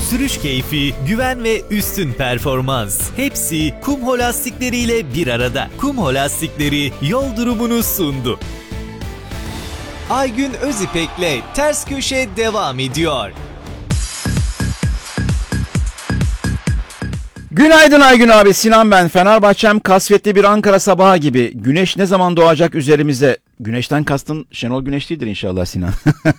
Sürüş keyfi, güven ve üstün performans. Hepsi Kumho lastikleriyle bir arada. Kumho lastikleri yol durumunu sundu. Aygün Özipek'le Ters Köşe devam ediyor. Günaydın Aygün abi, Sinan ben. Fenerbahçem kasvetli bir Ankara sabahı gibi. Güneş ne zaman doğacak üzerimize? Güneşten kastın Şenol Güneş değildir inşallah Sinan.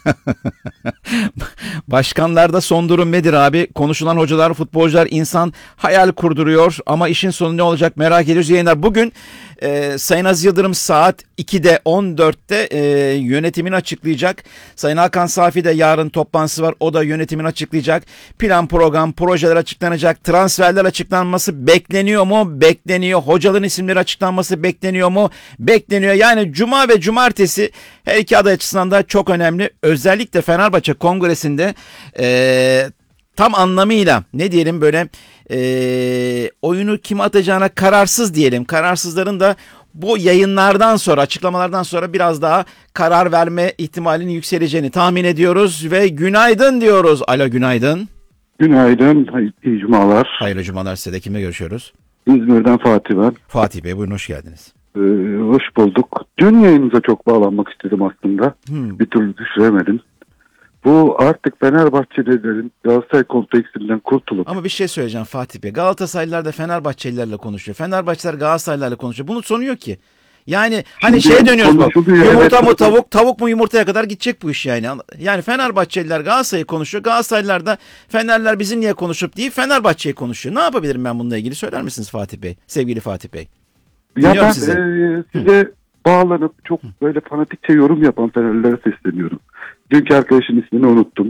Başkanlarda son durum nedir abi? Konuşulan hocalar, futbolcular, insan hayal kurduruyor ama işin sonu ne olacak merak ediyoruz. Yayınlar bugün Sayın Aziz Yıldırım saat 2'de 14'te yönetimini açıklayacak. Sayın Hakan Safi de yarın toplantısı var. O da yönetimini açıklayacak. Plan, program, projeler açıklanacak. Transferler açıklanması bekleniyor mu? Bekleniyor. Hocaların isimleri açıklanması bekleniyor mu? Bekleniyor. Yani Cuma ve Cumartesi her iki aday açısından da çok önemli. Özellikle Fenerbahçe Kongresi'nde tam anlamıyla ne diyelim böyle oyunu kime atacağına kararsız diyelim. Kararsızların da bu yayınlardan sonra, açıklamalardan sonra biraz daha karar verme ihtimalinin yükseleceğini tahmin ediyoruz ve günaydın diyoruz. Alo, günaydın. Günaydın, iyi cumalar. Hayırlı cumalar size de. Kimle görüşüyoruz? İzmir'den Fatih ben. Fatih Bey, buyurun, hoş geldiniz. Hoş bulduk. Dün yayınıza çok bağlanmak istedim aslında. Bir türlü düşüremedim. Bu artık Fenerbahçelilerin Galatasaray kompleksinden kurtulup... Ama bir şey söyleyeceğim Fatih Bey. Galatasaraylılar da Fenerbahçelilerle konuşuyor. Fenerbahçeliler Galatasaraylılarla konuşuyor. Bunun sonu yok ki. Yani hani şeye dönüyoruz bak. Yumurta mı tavuk, tavuk mu yumurtaya kadar gidecek bu iş yani. Yani Fenerbahçeliler Galatasaray'ı konuşuyor. Galatasaraylılar da Fenerler bizim niye konuşup değil Fenerbahçe'yi konuşuyor. Ne yapabilirim ben bununla ilgili, söyler misiniz Fatih Bey? Sevgili Fatih Bey. Ya ben size bağlanıp çok böyle fanatikçe yorum yapan Fenerlilere sesleniyorum. Dünkü arkadaşın ismini unuttum.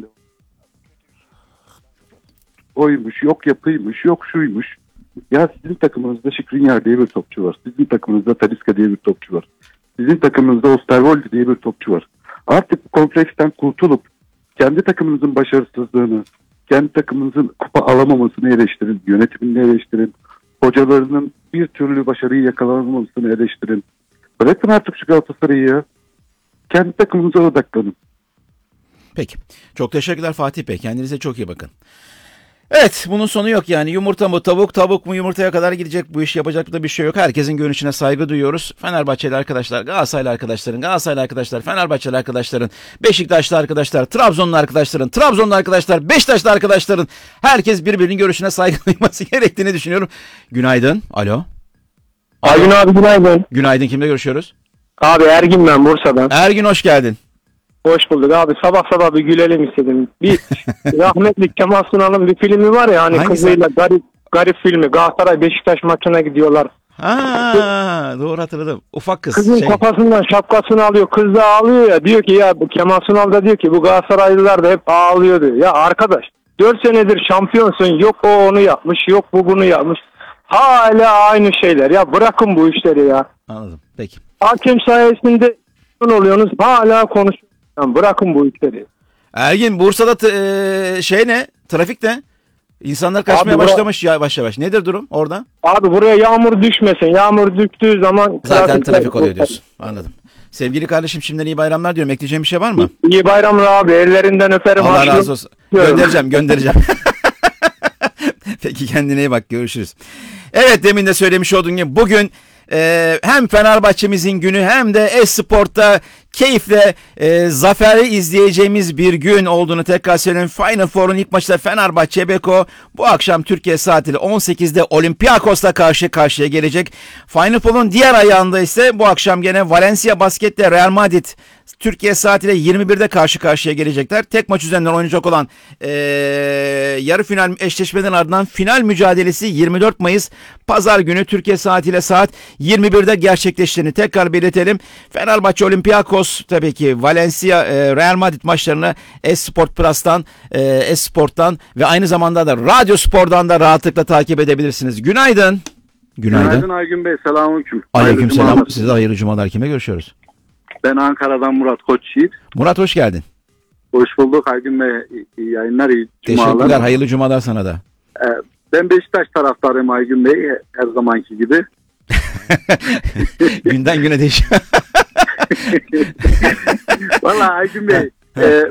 Oymuş, yok yapıymış, yok şuymuş. Ya sizin takımınızda Skriniar diye bir topçu var. Sizin takımınızda Talisca diye bir topçu var. Sizin takımınızda Osterwolde diye bir topçu var. Artık bu kompleksten kurtulup kendi takımınızın başarısızlığını, kendi takımınızın kupa alamamasını eleştirin, yönetimini eleştirin, hocalarının bir türlü başarıyı yakalamamasını eleştirin. Bırakın artık şu Galatasaray'ı ya. Kendi takımınıza odaklanın. Peki. Çok teşekkürler Fatih Bey. Kendinize çok iyi bakın. Evet, bunun sonu yok yani. Yumurta mı tavuk, tavuk mu yumurtaya kadar gidecek bu iş, yapacak da bir şey yok. Herkesin görüşüne saygı duyuyoruz. Fenerbahçeli arkadaşlar, Galatasaraylı arkadaşlar, Fenerbahçeli arkadaşların, Beşiktaşlı arkadaşlar, Trabzonlu arkadaşların, Trabzonlu arkadaşlar, Beşiktaşlı arkadaşların, herkes birbirinin görüşüne saygı duyması gerektiğini düşünüyorum. Günaydın. Alo. Aygün abi günaydın. Günaydın, kimle görüşüyoruz? Abi Ergin ben Bursa'dan. Ergin, hoş geldin. Hoş bulduk abi. Sabah sabah bir gülelim istedim. Bir rahmetli Kemal Sunal'ın bir filmi var ya hani, hangisi? Kızıyla garip filmi. Galatasaray Beşiktaş maçına gidiyorlar. Ha, doğru hatırladım. Ufak kız. Kızın kafasından şapkasını alıyor. Kız da ağlıyor ya. Diyor ki ya bu Kemal Sunal da diyor ki bu Galatasaraylılar da hep ağlıyor diyor. Ya arkadaş 4 senedir şampiyonsun. Yok o onu yapmış. Yok bu bunu yapmış. Hala aynı şeyler. Ya bırakın bu işleri ya. Anladım. Peki. Hakem sayesinde oluyorsunuz. Hala konuşuyorsunuz. Bırakın bu işleri. Ergin, Bursa'da ne? Trafik ne? İnsanlar kaçmaya abi başlamış yavaş yavaş. Nedir durum orada? Abi buraya yağmur düşmesin. Yağmur düştüğü zaman... Zaten trafik oluyor diyorsun. Anladım. Sevgili kardeşim, şimdiden iyi bayramlar diyorum. Ekleyeceğim bir şey var mı? İyi bayramlar abi. Ellerinden öperim. Allah razı olsun. Göndereceğim. Peki, kendine iyi bak. Görüşürüz. Evet, demin de söylemiş olduğum gibi bugün hem Fenerbahçe'mizin günü hem de Esport'ta keyifle zaferi izleyeceğimiz bir gün olduğunu tekrar söyleyeyim. Final Four'un ilk maçta Fenerbahçe Beko bu akşam Türkiye saatiyle 18'de Olympiakos'la karşı karşıya gelecek. Final Four'un diğer ayağında ise bu akşam gene Valencia Basket'le Real Madrid Türkiye saatiyle 21'de karşı karşıya gelecekler. Tek maç üzerinden oynayacak olan yarı final eşleşmeden ardından final mücadelesi 24 Mayıs Pazar günü Türkiye saatiyle saat 21'de gerçekleştiğini tekrar belirtelim. Fenerbahçe Olympiakos, tabii ki Valencia Real Madrid maçlarını Esport Plus'tan, Esport'tan ve aynı zamanda da Radyo Spor'dan da rahatlıkla takip edebilirsiniz. Günaydın. Günaydın Aygün Bey, selamünaleyküm. Aleykümselam. Size hayırlı cumalar. Kime görüşüyoruz? Ben Ankara'dan Murat Koçyiğit. Murat, hoş geldin. Hoş bulduk Aygün Bey. İyi yayınlar, iyi cumalar. Teşekkürler. Hayırlı cumalar sana da. Ben Beşiktaş taraftarıyım Aygün Bey, her zamanki gibi. Günden güne değişiyor. Vallahi Aygün Bey,